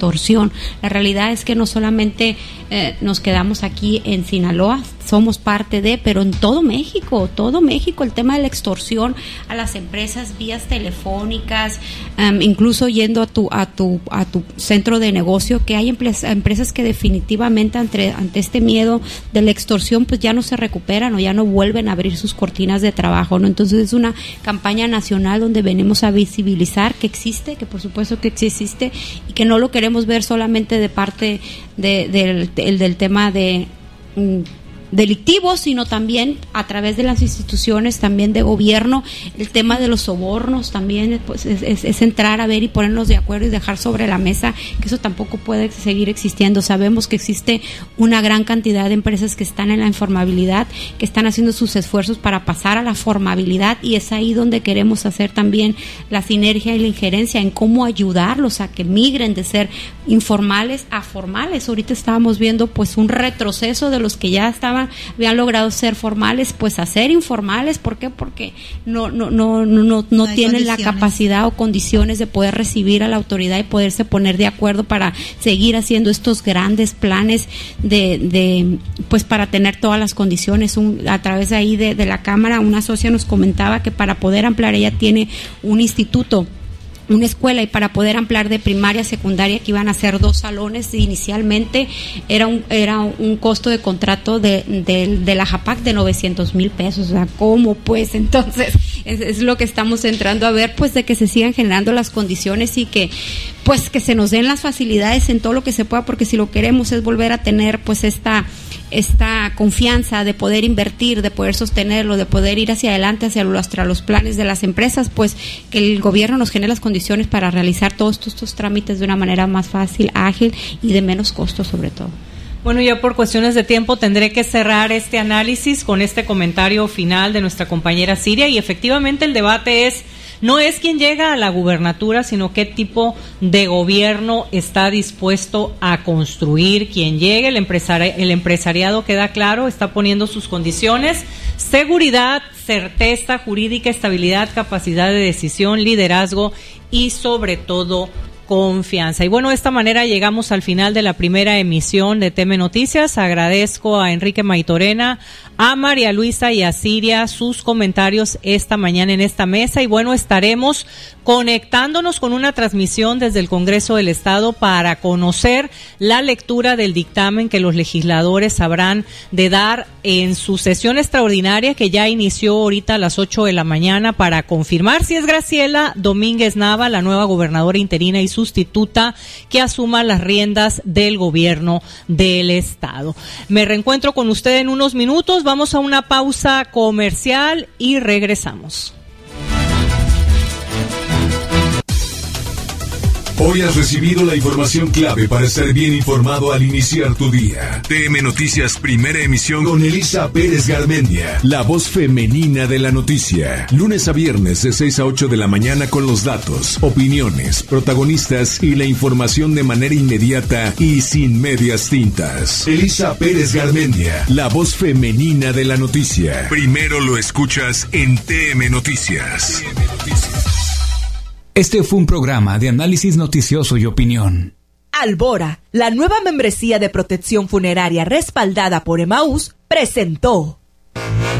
extorsión. La realidad es que no solamente nos quedamos aquí en Sinaloa, somos parte de, pero en todo México, el tema de la extorsión a las empresas, vías telefónicas, incluso yendo a tu centro de negocio, que hay empresas que definitivamente ante este miedo de la extorsión pues ya no se recuperan o ya no vuelven a abrir sus cortinas de trabajo, ¿no? Entonces es una campaña nacional donde venimos a visibilizar que existe, que por supuesto que existe y que no lo queremos ver solamente de parte del tema de delictivos, sino también a través de las instituciones también de gobierno, el tema de los sobornos también pues es entrar a ver y ponernos de acuerdo y dejar sobre la mesa que eso tampoco puede seguir existiendo. Sabemos que existe una gran cantidad de empresas que están en la informabilidad, que están haciendo sus esfuerzos para pasar a la formabilidad, y es ahí donde queremos hacer también la sinergia y la injerencia en cómo ayudarlos a que migren de ser informales a formales. Ahorita estábamos viendo pues un retroceso de los que ya habían logrado ser formales, pues a ser informales. ¿Por qué? Porque no tienen la capacidad o condiciones de poder recibir a la autoridad y poderse poner de acuerdo para seguir haciendo estos grandes planes de pues para tener todas las condiciones. A través de ahí de la Cámara, una socia nos comentaba que para poder ampliar, ella tiene un instituto, una escuela, y para poder ampliar de primaria a secundaria, que iban a ser 2 salones, inicialmente era un costo de contrato de la JAPAC de 900,000 pesos. O sea, ¿cómo pues? Entonces es lo que estamos entrando a ver, pues de que se sigan generando las condiciones y que pues que se nos den las facilidades en todo lo que se pueda, porque si lo queremos es volver a tener pues esta confianza de poder invertir, de poder sostenerlo, de poder ir hacia adelante hacia los planes de las empresas, pues que el gobierno nos genere las condiciones para realizar todos estos trámites de una manera más fácil, ágil y de menos costo sobre todo. Bueno, ya por cuestiones de tiempo tendré que cerrar este análisis con este comentario final de nuestra compañera Siria, y efectivamente el debate no es quién llega a la gubernatura, sino qué tipo de gobierno está dispuesto a construir quien llegue. El empresariado, queda claro, está poniendo sus condiciones: seguridad, certeza jurídica, estabilidad, capacidad de decisión, liderazgo y sobre todo confianza. Y bueno, de esta manera llegamos al final de la primera emisión de TM Noticias. Agradezco a Enrique Maytorena, a María Luisa y a Siria sus comentarios esta mañana en esta mesa, y bueno, estaremos conectándonos con una transmisión desde el Congreso del Estado para conocer la lectura del dictamen que los legisladores habrán de dar en su sesión extraordinaria, que ya inició ahorita a las 8 de la mañana, para confirmar si es Graciela Domínguez Nava, la nueva gobernadora interina y sustituta, que asuma las riendas del gobierno del Estado. Me reencuentro con usted en unos minutos. Vamos a una pausa comercial y regresamos. Hoy has recibido la información clave para estar bien informado al iniciar tu día. TM Noticias, primera emisión, con Elisa Pérez Garmendia, la voz femenina de la noticia. Lunes a viernes de 6 a 8 de la mañana, con los datos, opiniones, protagonistas y la información de manera inmediata y sin medias tintas. Elisa Pérez Garmendia, la voz femenina de la noticia. Primero lo escuchas en TM Noticias. Este fue un programa de análisis noticioso y opinión. Albora, la nueva membresía de protección funeraria respaldada por Emaús, presentó